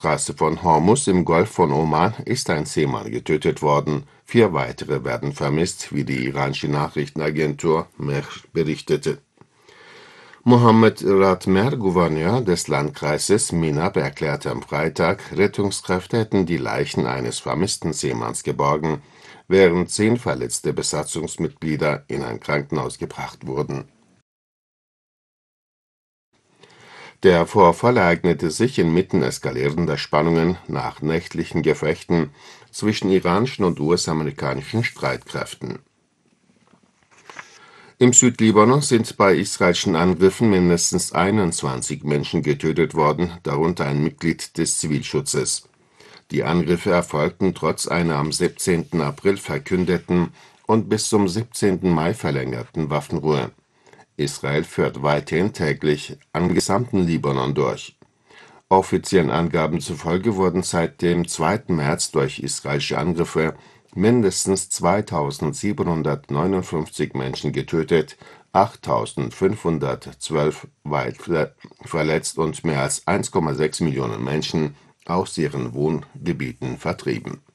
Straße von Hormuz im Golf von Oman ist ein Seemann getötet worden. 4 weitere werden vermisst, wie die iranische Nachrichtenagentur Mehr berichtete. Mohammed Ratmer, Gouverneur des Landkreises Minab, erklärte am Freitag, Rettungskräfte hätten die Leichen eines vermissten Seemanns geborgen, während 10 verletzte Besatzungsmitglieder in ein Krankenhaus gebracht wurden. Der Vorfall ereignete sich inmitten eskalierender Spannungen nach nächtlichen Gefechten zwischen iranischen und US-amerikanischen Streitkräften. Im Südlibanon sind bei israelischen Angriffen mindestens 21 Menschen getötet worden, darunter ein Mitglied des Zivilschutzes. Die Angriffe erfolgten trotz einer am 17. April verkündeten und bis zum 17. Mai verlängerten Waffenruhe. Israel führt weiterhin täglich am gesamten Libanon durch. Offiziellen Angaben zufolge wurden seit dem 2. März durch israelische Angriffe mindestens 2.759 Menschen getötet, 8.512 weit verletzt und mehr als 1,6 Millionen Menschen aus ihren Wohngebieten vertrieben.